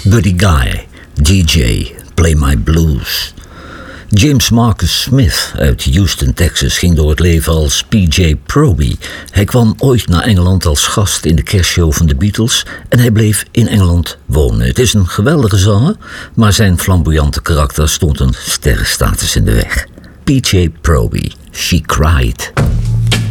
Buddy Guy, DJ, Play My Blues. James Marcus Smith uit Houston, Texas ging door het leven als PJ Proby. Hij kwam ooit naar Engeland als gast in de kerstshow van de Beatles en hij bleef in Engeland wonen. Het is een geweldige zanger, maar zijn flamboyante karakter stond een sterrenstatus in de weg. PJ Proby, She Cried.